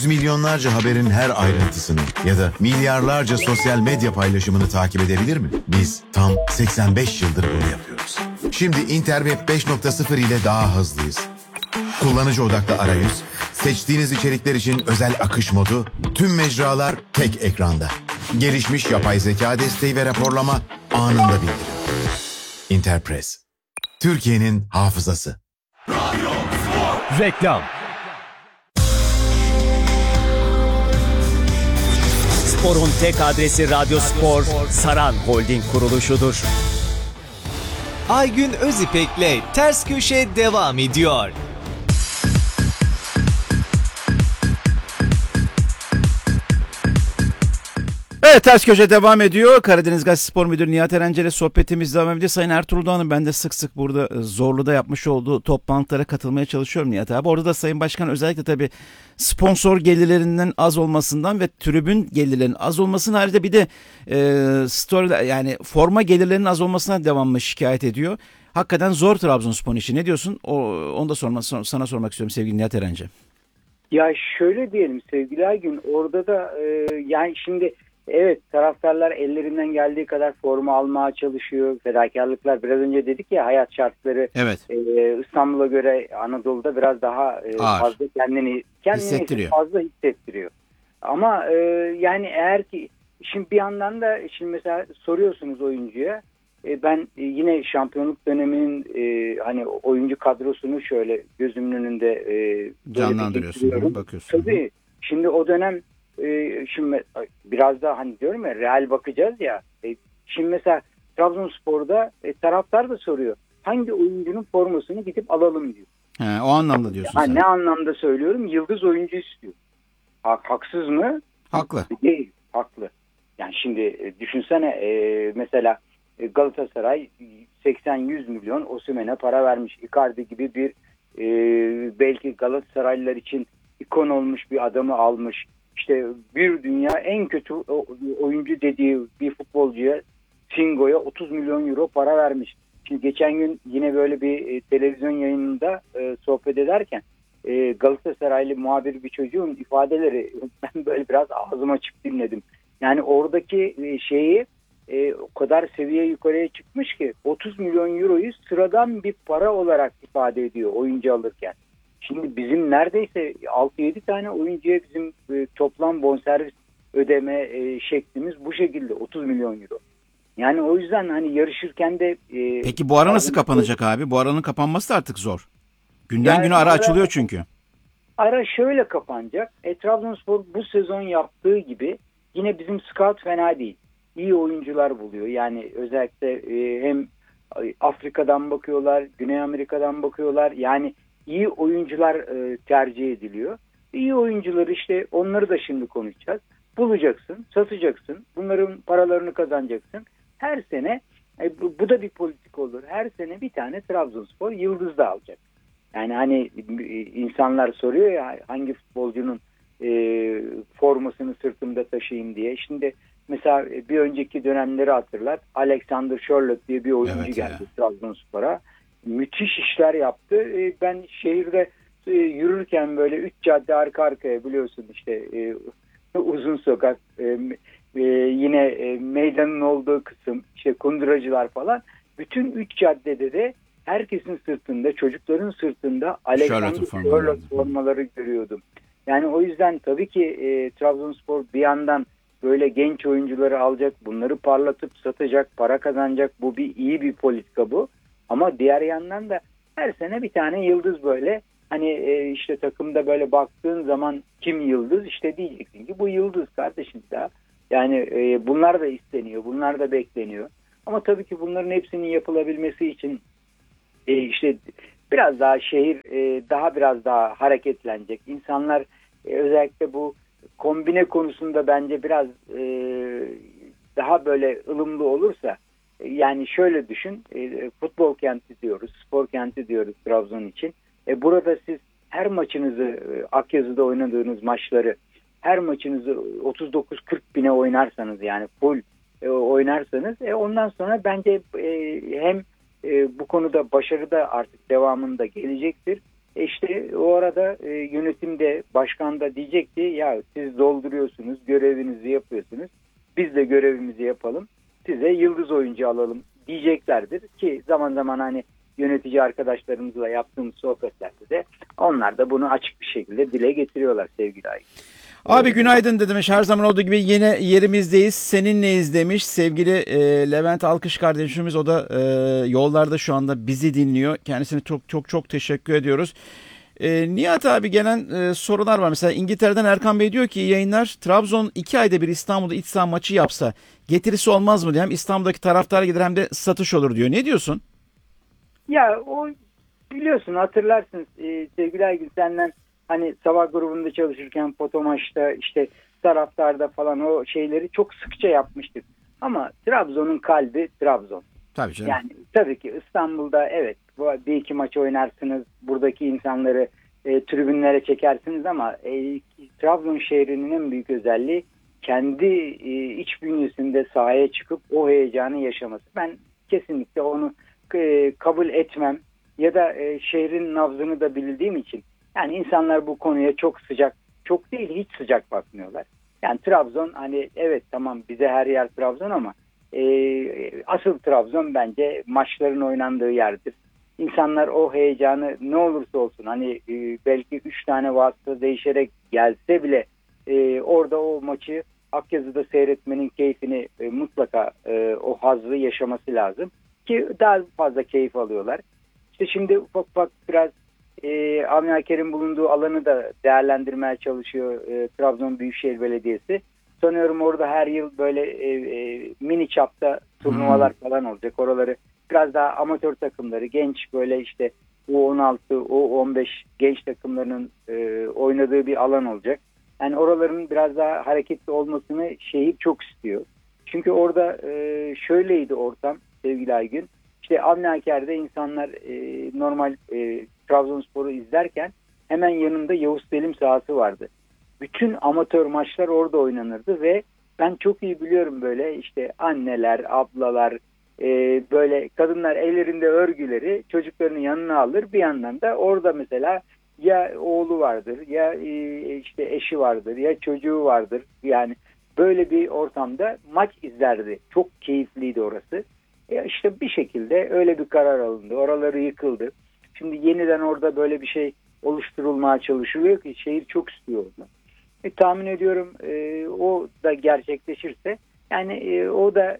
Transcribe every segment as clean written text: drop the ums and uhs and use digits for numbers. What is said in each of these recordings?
Milyonlarca haberin her ayrıntısını ya da milyarlarca sosyal medya paylaşımını takip edebilir mi? Biz tam 85 yıldır bunu yapıyoruz. Şimdi Interweb 5.0 ile daha hızlıyız. Kullanıcı odaklı arayüz, seçtiğiniz içerikler için özel akış modu, tüm mecralar tek ekranda. Gelişmiş yapay zeka desteği ve raporlama anında bildirim. Interpress, Türkiye'nin hafızası. Reklam. Spor'un tek adresi Radyo Spor, Saran Holding kuruluşudur. Aygün Özipek'le Ters Köşe devam ediyor. Evet, Ters Köşe devam ediyor. Karadeniz Gazetesi Spor Müdürü Nihat Erencel ile sohbetimiz devam ediyor. Sayın Ertuğrul Doğan'ın ben de sık sık burada Zorlu'da yapmış olduğu toplantılara katılmaya çalışıyorum Nihat abi. Orada da Sayın Başkan özellikle tabii sponsor gelirlerinden az olmasından ve tribün gelirlerinin az olmasının haricinde bir de story, yani forma gelirlerinin az olmasına devamlı şikayet ediyor. Hakikaten zor Trabzonspor işi. Ne diyorsun? Onu da sana sormak istiyorum sevgili Nihat Erencel. Ya şöyle diyelim sevgili Aygün, orada da yani şimdi evet, taraftarlar ellerinden geldiği kadar forma almaya çalışıyor. Fedakarlıklar, biraz önce dedik ya, hayat şartları Evet. İstanbul'a göre Anadolu'da biraz daha fazla kendini fazla hissettiriyor. Ama yani eğer ki şimdi bir yandan da şimdi mesela soruyorsunuz oyuncuya, ben yine şampiyonluk döneminin hani oyuncu kadrosunu şöyle gözümün önünde canlandırıyorsun, bakıyorsun. Tabii şimdi o dönem şimdi biraz daha hani diyorum ya, real bakacağız ya. Şimdi mesela Trabzonspor'da taraftar da soruyor. Hangi oyuncunun formasını gidip alalım diyor. O anlamda diyorsun sen. Ne anlamda söylüyorum? Yıldız oyuncu istiyor. Haksız mı? Haklı. Değil, haklı. Yani şimdi düşünsene mesela Galatasaray 80-100 milyon Osimhen'e para vermiş. Icardi gibi bir belki Galatasaraylılar için ikon olmuş bir adamı almış. İşte bir dünya en kötü oyuncu dediği bir futbolcuya, Singo'ya 30 milyon euro para vermiş. Şimdi geçen gün yine böyle bir televizyon yayınında sohbet ederken Galatasaraylı muhabir bir çocuğun ifadeleri ben böyle biraz ağzım açık dinledim. Yani oradaki şeyi o kadar seviye yukarıya çıkmış ki 30 milyon euroyu sıradan bir para olarak ifade ediyor oyuncu alırken. Şimdi bizim neredeyse 6-7 tane oyuncuya bizim toplam bonservis ödeme şeklimiz bu şekilde 30 milyon euro. Yani o yüzden hani yarışırken de... Peki bu ara nasıl kapanacak abi? Bu aranın kapanması da artık zor. Günden güne ara açılıyor çünkü. Ara şöyle kapanacak. Trabzonspor bu sezon yaptığı gibi yine bizim scout fena değil. İyi oyuncular buluyor. Yani özellikle hem Afrika'dan bakıyorlar, Güney Amerika'dan bakıyorlar. Yani iyi oyuncular tercih ediliyor. İyi oyuncuları işte onları da şimdi konuşacağız. Bulacaksın, satacaksın. Bunların paralarını kazanacaksın. Her sene bu da bir politik olur. Her sene bir tane Trabzonspor yıldız da alacak. Yani hani insanlar soruyor ya hangi futbolcunun formasını sırtımda taşıyayım diye. Şimdi mesela bir önceki dönemleri hatırlar. Alexander Sherlock diye bir oyuncu geldi Trabzonspor'a. Müthiş işler yaptı. Ben şehirde yürürken böyle 3 cadde arka arkaya biliyorsun işte uzun sokak, yine meydanın olduğu kısım, işte kunduracılar falan. Bütün 3 caddede de herkesin sırtında, çocukların sırtında Alexander Sherlock formaları görüyordum. Yani o yüzden tabii ki Trabzonspor bir yandan böyle genç oyuncuları alacak, bunları parlatıp satacak, para kazanacak. Bu iyi bir politika bu. Ama diğer yandan da her sene bir tane yıldız böyle. Hani işte takımda böyle baktığın zaman kim yıldız? İşte diyeceksin ki bu yıldız kardeşim daha. Yani bunlar da isteniyor, bunlar da bekleniyor. Ama tabii ki bunların hepsinin yapılabilmesi için işte biraz daha şehir biraz daha hareketlenecek. İnsanlar özellikle bu kombine konusunda bence biraz daha böyle ılımlı olursa, yani şöyle düşün, futbol kenti diyoruz, spor kenti diyoruz Trabzon için. Burada siz her maçınızı, Akyazı'da oynadığınız maçları, her maçınızı 39-40 bine oynarsanız, yani full oynarsanız, ondan sonra bence hem bu konuda başarı da artık devamında gelecektir. İşte o arada yönetimde, başkan da diyecek ki ya siz dolduruyorsunuz, görevinizi yapıyorsunuz. Biz de görevimizi yapalım. Size yıldız oyuncu alalım diyeceklerdir ki zaman zaman hani yönetici arkadaşlarımızla yaptığımız sohbetlerde de onlar da bunu açık bir şekilde dile getiriyorlar sevgili Aygün. Abi günaydın demiş. Her zaman olduğu gibi yine yerimizdeyiz. Seninleyiz demiş. Sevgili Levent Alkış kardeşimiz, o da yollarda şu anda bizi dinliyor. Kendisine çok çok çok teşekkür ediyoruz. Nihat abi, gelen sorular var. Mesela İngiltere'den Erkan Bey diyor ki iyi yayınlar. Trabzon 2 ayda bir İstanbul'da iç saha maçı yapsa getirisi olmaz mı diyor. Hem İstanbul'daki taraftar gelir hem de satış olur diyor. Ne diyorsun? Ya o biliyorsun, hatırlarsın sevgili Aygün, senden hani sabah grubunda çalışırken Potomaç'ta işte taraftarda falan o şeyleri çok sıkça yapmıştık. Ama Trabzon'un kalbi Trabzon. Tabii canım. Yani tabii ki İstanbul'da evet bir iki maç oynarsınız. Buradaki insanları tribünlere çekersiniz ama Trabzon şehrinin en büyük özelliği kendi iç bünyesinde sahaya çıkıp o heyecanı yaşaması. Ben kesinlikle onu kabul etmem ya da şehrin nabzını da bildiğim için yani insanlar bu konuya çok sıcak, çok değil hiç sıcak bakmıyorlar. Yani Trabzon hani evet tamam bize her yer Trabzon ama asıl Trabzon bence maçların oynandığı yerdir. İnsanlar o heyecanı ne olursa olsun hani belki 3 tane vasıta değişerek gelse bile orada o maçı Akyazı'da seyretmenin keyfini mutlaka o hazzı yaşaması lazım ki daha fazla keyif alıyorlar. İşte şimdi ufak ufak biraz Avni Aker'in bulunduğu alanı da değerlendirmeye çalışıyor Trabzon Büyükşehir Belediyesi. Sanıyorum orada her yıl böyle mini çapta turnuvalar falan olacak. Oraları biraz daha amatör takımları, genç böyle işte U16, U15 genç takımlarının oynadığı bir alan olacak. Yani oraların biraz daha hareketli olmasını şehir çok istiyor. Çünkü orada şöyleydi ortam sevgili Aygün. İşte Avni Aker'de insanlar normal Trabzonspor'u izlerken hemen yanında Yavuz Selim sahası vardı. Bütün amatör maçlar orada oynanırdı ve ben çok iyi biliyorum böyle işte anneler, ablalar, böyle kadınlar ellerinde örgüleri çocuklarının yanına alır. Bir yandan da orada mesela ya oğlu vardır ya işte eşi vardır ya çocuğu vardır. Yani böyle bir ortamda maç izlerdi. Çok keyifliydi orası. İşte bir şekilde öyle bir karar alındı. Oraları yıkıldı. Şimdi yeniden orada böyle bir şey oluşturulmaya çalışılıyor ki şehir çok istiyor onu. Tahmin ediyorum o da gerçekleşirse yani o da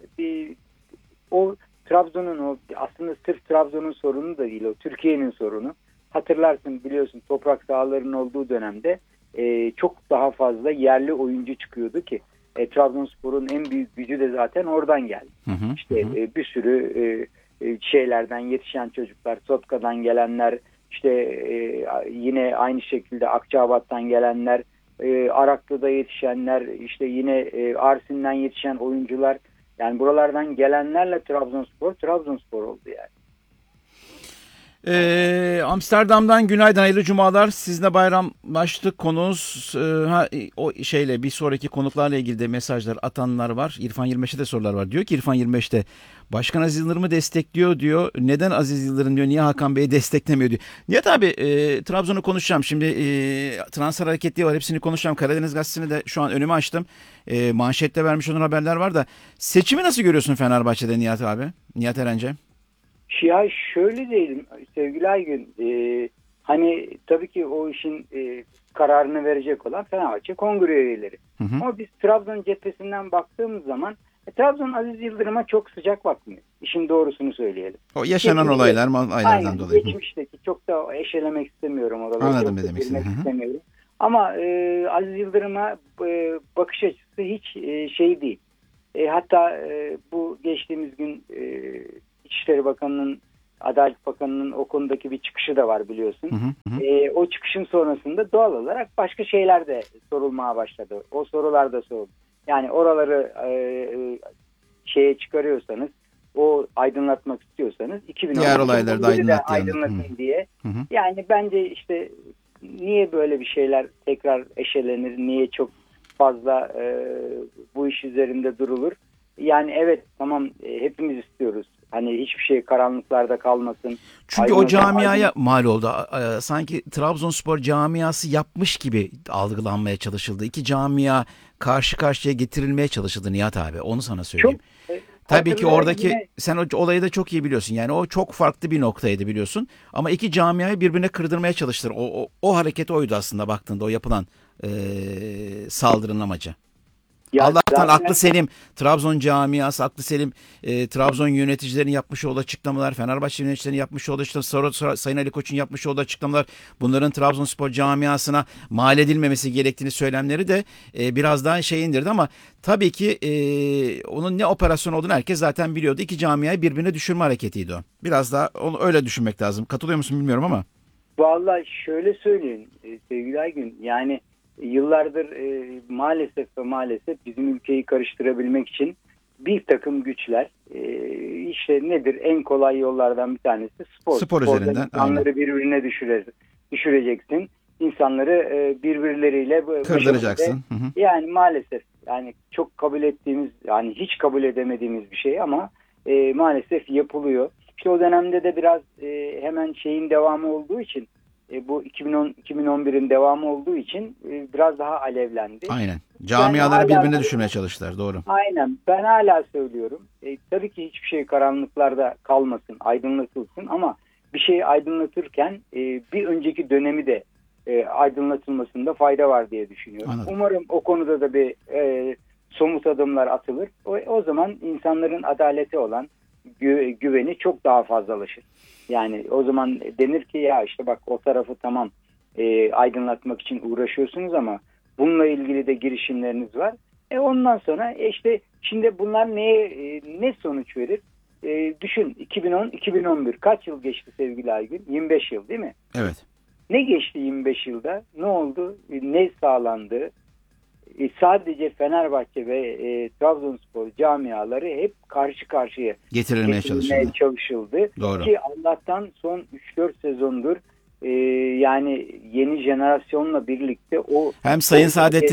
o Trabzon'un o aslında sırf Trabzon'un sorunu da değil, o Türkiye'nin sorunu. Hatırlarsın biliyorsun toprak sahalarının olduğu dönemde çok daha fazla yerli oyuncu çıkıyordu ki Trabzonspor'un en büyük gücü de zaten oradan geldi. İşte bir sürü şeylerden yetişen çocuklar, Sotka'dan gelenler, işte yine aynı şekilde Akçabat'tan gelenler, Araklı'da yetişenler, işte yine Arsin'den yetişen oyuncular. Yani buralardan gelenlerle Trabzonspor oldu yani. Amsterdam'dan günaydın, hayırlı cumalar. Sizinle bayramlaştık, konuğuz. O şeyle bir sonraki konuklarla ilgili de mesajlar atanlar var. İrfan 25'te de sorular var. Diyor ki İrfan 25'te Başkan Aziz Yıldırım'ı destekliyor diyor. Neden Aziz Yıldırım diyor, niye Hakan Bey'i desteklemiyor diyor. Nihat abi Trabzon'u konuşacağım. Şimdi transfer hareketliği var, hepsini konuşacağım. Karadeniz Gazetesi'ni de şu an önüme açtım. Manşette vermiş olan haberler var da. Seçimi nasıl görüyorsun Fenerbahçe'de Nihat abi? Nihat Erence. Ya şöyle diyelim sevgili Aygün, hani tabii ki o işin kararını verecek olan Fenerbahçe kongre üyeleri. Ama biz Trabzon cephesinden baktığımız zaman Trabzon Aziz Yıldırım'a çok sıcak bakmıyor. İşin doğrusunu söyleyelim. O yaşanan olaylardan dolayı. Geçmişteki çok da eşelemek istemiyorum oraları. Anladım ne demek istediğini. Ama Aziz Yıldırım'a bakış açısı hiç şey değil. Hatta bu geçtiğimiz gün İçişleri Bakanı'nın, Adalet Bakanı'nın o konudaki bir çıkışı da var biliyorsun. O çıkışın sonrasında doğal olarak başka şeyler de sorulmaya başladı. O sorular da soruldu. Yani oraları şeye çıkarıyorsanız, o aydınlatmak istiyorsanız 2010 diğer olayları da aydınlatın diye. Yani bence işte niye böyle bir şeyler tekrar eşelenir, niye çok fazla bu iş üzerinde durulur? yani evet tamam, hepimiz istiyoruz. Hani hiçbir şey karanlıklarda kalmasın. Çünkü o camiaya mal oldu. Sanki Trabzonspor camiası yapmış gibi algılanmaya çalışıldı. İki camia karşı karşıya getirilmeye çalışıldı Nihat abi. Onu sana söyleyeyim. Tabii ki oradaki sen o olayı da çok iyi biliyorsun. Yani o çok farklı bir noktaydı biliyorsun. Ama iki camiayı birbirine kırdırmaya çalıştılar. O hareket oydu aslında baktığında o yapılan saldırının amacı. Ya Allah'tan zaten aklı selim Trabzon camiası, aklı selim Trabzon yöneticilerinin yapmış olduğu açıklamalar, Fenerbahçe yöneticilerinin yapmış olduğu açıklamalar, sonra Sayın Ali Koç'un yapmış olduğu açıklamalar, bunların Trabzonspor camiasına mal edilmemesi gerektiğini söylemleri de biraz daha indirdi ama tabii ki onun ne operasyon olduğunu herkes zaten biliyordu. İki camiayı birbirine düşürme hareketiydi o. Biraz daha onu öyle düşünmek lazım. Katılıyor musun bilmiyorum ama. vallahi şöyle söyleyeyim sevgili Aygün, yani yıllardır maalesef bizim ülkeyi karıştırabilmek için bir takım güçler, işte nedir en kolay yollardan bir tanesi spor. Spor Sporda üzerinden, insanları birbirine düşüreceksin. İnsanları birbirleriyle Kırdıracaksın. Hı hı. Yani maalesef, yani çok kabul ettiğimiz, yani hiç kabul edemediğimiz bir şey ama maalesef yapılıyor. İşte o dönemde de biraz hemen şeyin devamı olduğu için, bu 2010-2011'in devamı olduğu için biraz daha alevlendi. Aynen. Camiaları birbirine düşürmeye çalıştılar. Doğru. Aynen. Ben hala söylüyorum. Tabii ki hiçbir şey karanlıklarda kalmasın, aydınlatılsın ama bir şeyi aydınlatırken bir önceki dönemi de aydınlatılmasında fayda var diye düşünüyorum. Anladım. Umarım o konuda da bir somut adımlar atılır. O zaman insanların adalete olan güveni çok daha fazlalaşır. Yani o zaman denir ki ya işte bak o tarafı tamam aydınlatmak için uğraşıyorsunuz ama bununla ilgili de girişimleriniz var. Ondan sonra işte şimdi bunlar ne sonuç verir? Düşün 2010-2011 kaç yıl geçti sevgili Aygün? 25 yıl değil mi? Evet. Ne geçti 25 yılda? Ne oldu? Ne sağlandı? Sadece Fenerbahçe ve Trabzonspor camiaları hep karşı karşıya Getirilmeye çalışıldı. Doğru. Ki Allah'tan son 3-4 sezondur yani yeni jenerasyonla birlikte hem Sayın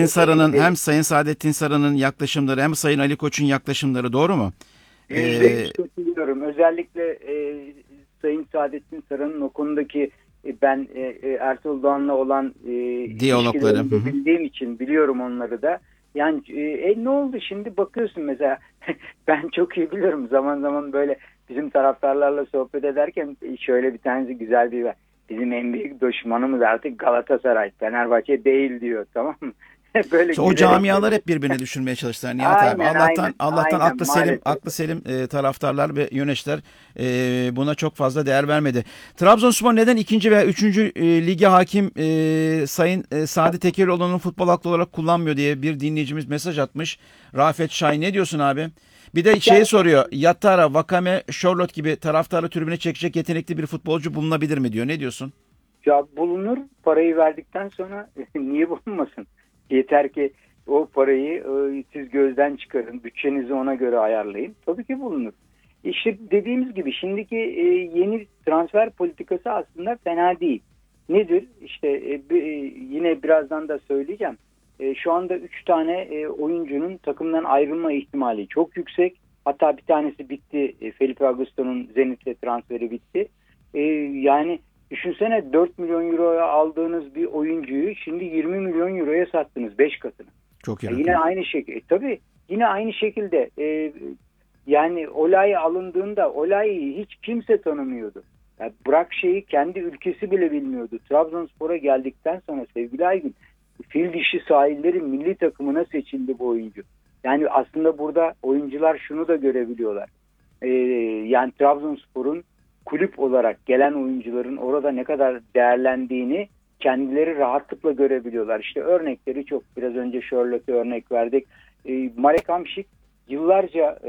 Saadettin Saran'ın yaklaşımları hem Sayın Ali Koç'un yaklaşımları doğru mu? %100 katılıyorum. Özellikle Sayın Saadettin Saran'ın o konudaki ben Ertuğrul Doğan'la olan diyalogları bildiğim için biliyorum onları da. Yani ne oldu şimdi bakıyorsun mesela ben çok iyi biliyorum zaman zaman böyle bizim taraftarlarla sohbet ederken şöyle bir tanesi güzel bir bizim en büyük düşmanımız artık Galatasaray, Fenerbahçe değil diyor, tamam mı? Böyle işte o camialar hep birbirine düşürmeye çalıştılar Nihat abi. Allah'tan aklı selim taraftarlar ve yöneticiler buna çok fazla değer vermedi. Trabzonspor neden ikinci veya üçüncü lige hakim Sayın Sadi Tekelioğlu'nun futbol aklı olarak kullanmıyor diye bir dinleyicimiz mesaj atmış. Rafet Şahin ne diyorsun abi? Bir de soruyor. Yattara, Wakame, Charlotte gibi taraftarı tribüne çekecek yetenekli bir futbolcu bulunabilir mi diyor. Ne diyorsun? Ya bulunur. Parayı verdikten sonra niye bulunmasın? Yeter ki o parayı siz gözden çıkarın. Bütçenizi ona göre ayarlayın. Tabii ki bulunur. İşte dediğimiz gibi şimdiki yeni transfer politikası aslında fena değil. Nedir? İşte yine birazdan da söyleyeceğim. Şu anda 3 tane oyuncunun takımdan ayrılma ihtimali çok yüksek. Hatta bir tanesi bitti. Felipe Augusto'nun Zenit'le transferi bitti. Yani düşünsene 4 milyon euroya aldığınız bir oyuncuyu şimdi 20 milyon euroya sattınız 5 katını. Çok iyi. Yine aynı şekilde. Tabii yine aynı şekilde yani Olay alındığında Olay'ı hiç kimse tanımıyordu. Yani bırak şeyi kendi ülkesi bile bilmiyordu. Trabzonspor'a geldikten sonra sevgili Aygün fil dişi sahillerin milli takımına seçildi bu oyuncu. Yani aslında burada oyuncular şunu da görebiliyorlar. Yani Trabzonspor'un kulüp olarak gelen oyuncuların orada ne kadar değerlendiğini kendileri rahatlıkla görebiliyorlar. İşte örnekleri çok. Biraz önce Charlotte'e örnek verdik. Marek Hamšík yıllarca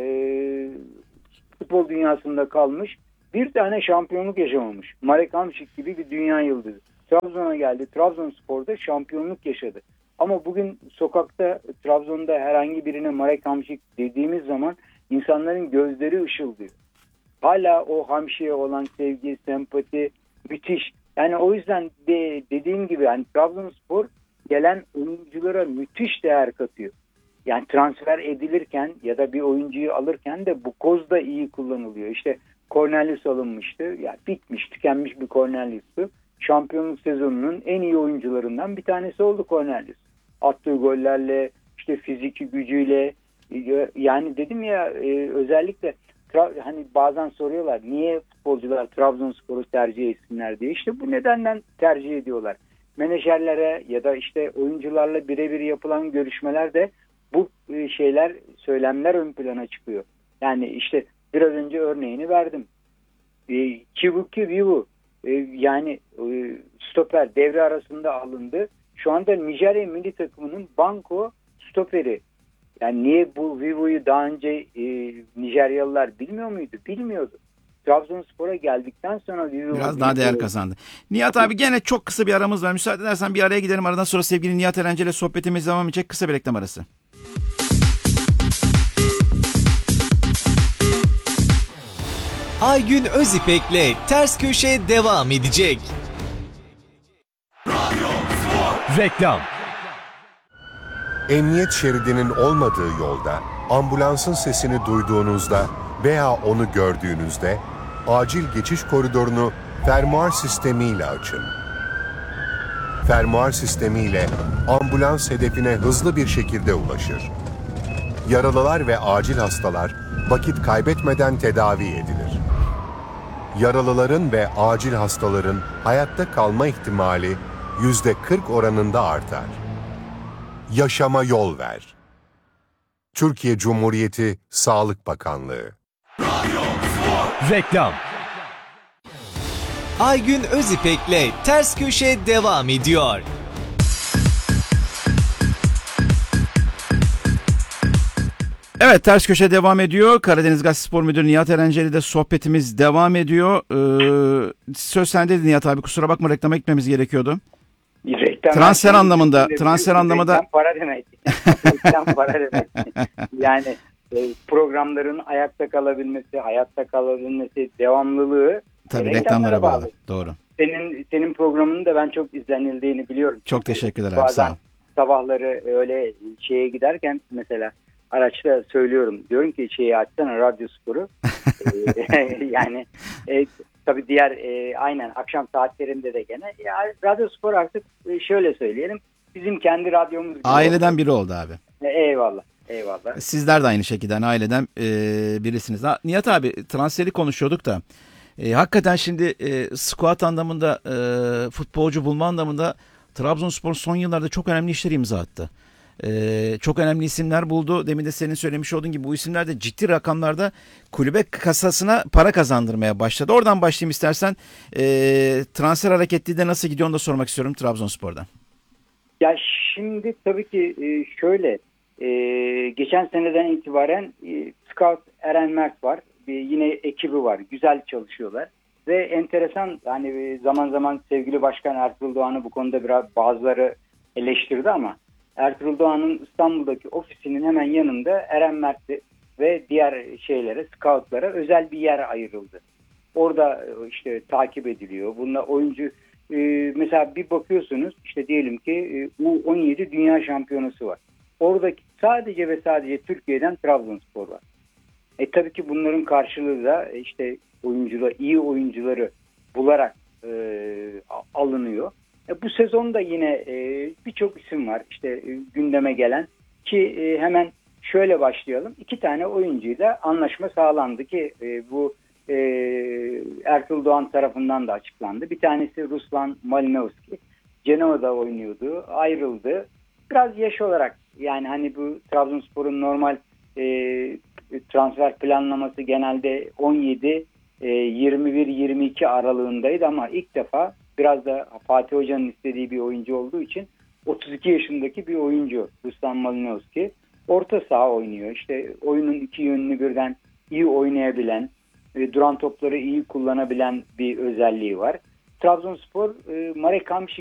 futbol dünyasında kalmış. Bir tane şampiyonluk yaşamamış. Marek Hamšík gibi bir dünya yıldızı. Trabzon'a geldi. Trabzonspor'da şampiyonluk yaşadı. Ama bugün sokakta Trabzon'da herhangi birine Marek Hamšík dediğimiz zaman insanların gözleri ışıldıyor. Hala o Hamşik'e olan sevgi, sempati müthiş. Yani o yüzden dediğim gibi yani Trabzonspor gelen oyunculara müthiş değer katıyor. yani transfer edilirken ya da bir oyuncuyu alırken de bu koz da iyi kullanılıyor. İşte Cornelius alınmıştı. Yani bitmiş, tükenmiş bir Cornelius'tu. Şampiyonluk sezonunun en iyi oyuncularından bir tanesi oldu Cornelius. Attığı gollerle, işte fiziki gücüyle, yani dedim ya özellikle hani bazen soruyorlar niye futbolcular Trabzonspor'u tercih etsinler diye. İşte bu nedenden tercih ediyorlar. Menajerlere ya da işte oyuncularla birebir yapılan görüşmelerde bu söylemler ön plana çıkıyor. Yani işte biraz önce örneğini verdim. Chibuki Vivu yani stoper devre arasında alındı. Şu anda Nijerya milli takımının banko stoperi. Yani niye bu Vivo'yu daha önce Nijeryalılar bilmiyor muydu? Bilmiyordu. Trabzonspor'a geldikten sonra Vivo Biraz daha değer kazandı. Nihat abi gene çok kısa bir aramız var. Müsaade edersen bir araya gidelim. Aradan sonra sevgili Nihat Erencel ile sohbetimiz devam edecek. Kısa bir reklam arası. Aygün Özipek'le Ters Köşe devam edecek. Reklam. Emniyet şeridinin olmadığı yolda, ambulansın sesini duyduğunuzda veya onu gördüğünüzde acil geçiş koridorunu fermuar sistemiyle açın. Fermuar sistemiyle ambulans hedefine hızlı bir şekilde ulaşır. Yaralılar ve acil hastalar vakit kaybetmeden tedavi edilir. Yaralıların ve acil hastaların hayatta kalma ihtimali %40 oranında artar. Yaşama yol ver. Türkiye Cumhuriyeti Sağlık Bakanlığı. Reklam. Aygün Özipek'le Ters Köşe devam ediyor. Evet, Ters Köşe devam ediyor. Karadeniz Gazetesi Spor Müdürü Nihat Erencel ile sohbetimiz devam ediyor. Söz sendeydi Nihat abi, kusura bakma, reklama gitmemiz gerekiyordu. Transfer anlamında. Reklam para demek. Reklam para demek. Yani programların ayakta kalabilmesi, devamlılığı tabii reklamlara bağlı. Doğru. Senin programının da ben çok izlenildiğini biliyorum. Çok teşekkürler abi, bazen sağ ol. Sabahları öyle şeye giderken mesela araçta söylüyorum. Diyorum ki açsana Radyospor'u. Yani tabii diğer aynen akşam saatlerinde de gene. Ya, Radyospor artık şöyle söyleyelim. Bizim kendi radyomuz gibi Aileden oldu. biri oldu abi. Eyvallah. Sizler de aynı şekilde aileden birisiniz. Nihat abi, transferi konuşuyorduk da hakikaten şimdi squad anlamında, futbolcu bulma anlamında Trabzonspor son yıllarda çok önemli işler imza attı. Çok önemli isimler buldu. Demin de senin söylemiş olduğun gibi bu isimler de ciddi rakamlarda kulübe kasasına para kazandırmaya başladı. Oradan başlayayım istersen. Transfer hareketliği de nasıl gidiyor onu da sormak istiyorum Trabzonspor'dan. Ya şimdi tabii ki şöyle geçen seneden itibaren Scout Eren Mert var. Yine ekibi var. Güzel çalışıyorlar. Ve enteresan, hani zaman zaman sevgili Başkan Ertuğrul Doğan'ı bu konuda biraz bazıları eleştirdi ama Ertuğrul Doğan'ın İstanbul'daki ofisinin hemen yanında Eren Mert'li ve diğer scoutlara özel bir yer ayrıldı. Orada işte takip ediliyor. Bununla oyuncu mesela bir bakıyorsunuz işte diyelim ki U17 Dünya Şampiyonası var. Oradaki sadece ve sadece Türkiye'den Trabzonspor var. Tabii ki bunların karşılığı da işte iyi oyuncuları bularak alınıyor. Bu sezonda yine birçok isim var işte gündeme gelen ki hemen şöyle başlayalım. 2 tane oyuncuyla anlaşma sağlandı ki bu Ertuğrul Doğan tarafından da açıklandı. Bir tanesi Ruslan Malinovski. Cenova'da oynuyordu. Ayrıldı. Biraz yaş olarak yani hani bu Trabzonspor'un normal transfer planlaması genelde 17 21-22 aralığındaydı ama ilk defa biraz da Fatih Hoca'nın istediği bir oyuncu olduğu için 32 yaşındaki bir oyuncu Ruslan Malinovski. Orta saha oynuyor. İşte oyunun iki yönünü birden iyi oynayabilen, duran topları iyi kullanabilen bir özelliği var. Trabzonspor Marek Hamšík